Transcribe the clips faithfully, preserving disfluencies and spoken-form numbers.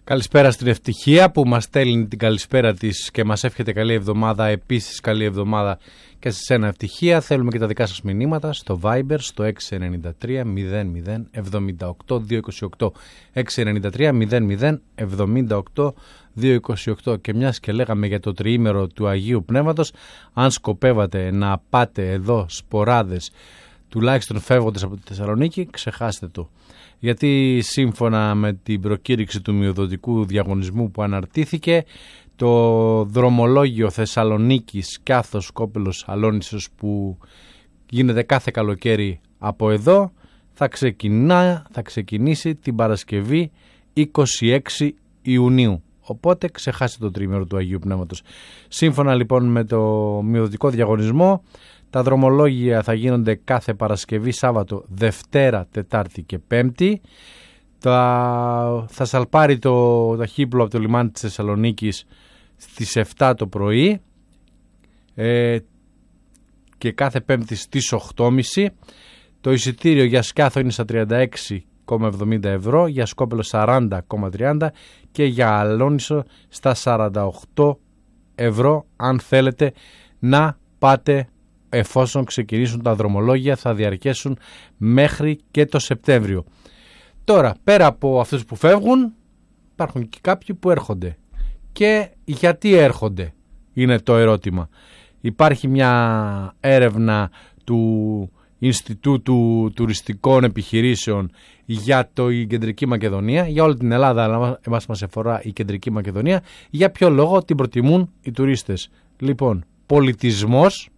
Καλησπέρα στην Ευτυχία που μας στέλνει την καλησπέρα της και μας εύχεται καλή εβδομάδα. Επίσης καλή εβδομάδα και σε σένα Ευτυχία. Θέλουμε και τα δικά σας μηνύματα στο Viber στο έξι εννιά τρία μηδέν μηδέν εβδομήντα οκτώ διακόσια είκοσι οκτώ έξι εννιά τρία μηδέν μηδέν εβδομήντα οκτώ διακόσια είκοσι οκτώ. Και μιας και λέγαμε για το τριήμερο του Αγίου Πνεύματος, αν σκοπεύατε να πάτε εδώ σποράδες, τουλάχιστον φεύγοντας από τη Θεσσαλονίκη, ξεχάστε το. Γιατί σύμφωνα με την προκήρυξη του μειοδοτικού διαγωνισμού που αναρτήθηκε, το δρομολόγιο Θεσσαλονίκης Κάθος Σκόπελος Αλόνισσος που γίνεται κάθε καλοκαίρι από εδώ θα, ξεκινά, θα ξεκινήσει την Παρασκευή είκοσι έξι Ιουνίου. Οπότε ξεχάστε το τριήμερο του Αγίου Πνεύματος. Σύμφωνα λοιπόν με το μειοδοτικό διαγωνισμό, τα δρομολόγια θα γίνονται κάθε Παρασκευή, Σάββατο, Δευτέρα, Τετάρτη και Πέμπτη. Θα, θα σαλπάρει το ταχύπλο από το λιμάνι της Θεσσαλονίκης στις επτά το πρωί ε, και κάθε Πέμπτη στις οκτώ και μισή. Το εισιτήριο για σκάθο είναι στα τριάντα έξι κόμμα εβδομήντα ευρώ, για Σκόπελο σαράντα κόμμα τριάντα και για Αλόνισσο στα σαράντα οκτώ ευρώ. Αν θέλετε να πάτε, εφόσον ξεκινήσουν τα δρομολόγια, θα διαρκέσουν μέχρι και το Σεπτέμβριο. Τώρα, πέρα από αυτούς που φεύγουν, υπάρχουν και κάποιοι που έρχονται. Και γιατί έρχονται, είναι το ερώτημα. Υπάρχει μια έρευνα του Ινστιτούτου Τουριστικών Επιχειρήσεων για το η Κεντρική Μακεδονία, για όλη την Ελλάδα, αλλά εμάς μας αφορά η Κεντρική Μακεδονία. Για ποιο λόγο την προτιμούν οι τουρίστες? Λοιπόν, πολιτισμός,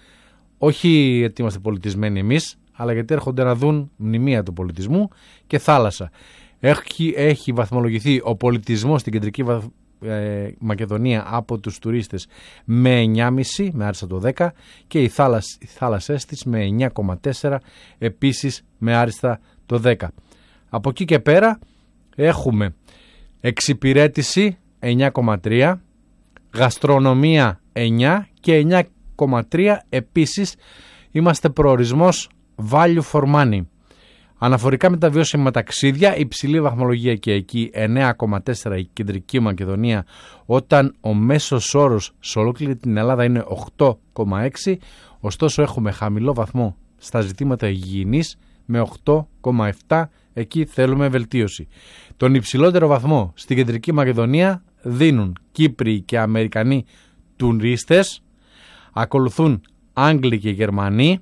όχι γιατί είμαστε πολιτισμένοι εμείς, αλλά γιατί έρχονται να δουν μνημεία του πολιτισμού, και θάλασσα. Έχει, έχει βαθμολογηθεί ο πολιτισμός στην Κεντρική ε, Μακεδονία από τους τουρίστες με εννιά κόμμα πέντε, με άριστα το δέκα, και οι, θάλασ, οι θάλασσές της με εννιά κόμμα τέσσερα, επίσης με άριστα το δέκα. Από εκεί και πέρα έχουμε εξυπηρέτηση εννιά κόμμα τρία, γαστρονομία εννιά και εννιά κόμμα τρία επίσης είμαστε προορισμός value for money. Αναφορικά με τα βιώσιμα ταξίδια, υψηλή βαθμολογία και εκεί εννιά κόμμα τέσσερα η Κεντρική Μακεδονία, όταν ο μέσος όρος σε ολόκληρη την Ελλάδα είναι οκτώ κόμμα έξι. Ωστόσο έχουμε χαμηλό βαθμό στα ζητήματα υγιεινής με οκτώ κόμμα επτά, εκεί θέλουμε βελτίωση. Τον υψηλότερο βαθμό στην Κεντρική Μακεδονία δίνουν Κύπροι και Αμερικανοί τουρίστες, ακολουθούν Άγγλοι και Γερμανοί.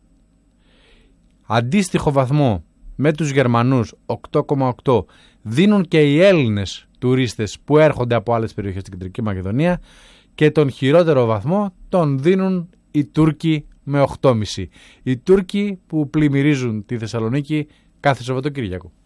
Αντίστοιχο βαθμό με τους Γερμανούς οκτώ κόμμα οκτώ δίνουν και οι Έλληνες τουρίστες που έρχονται από άλλες περιοχές στην Κεντρική Μακεδονία, και τον χειρότερο βαθμό τον δίνουν οι Τούρκοι με οκτώ κόμμα πέντε. Οι Τούρκοι που πλημμυρίζουν τη Θεσσαλονίκη κάθε Σαββατοκύριακο.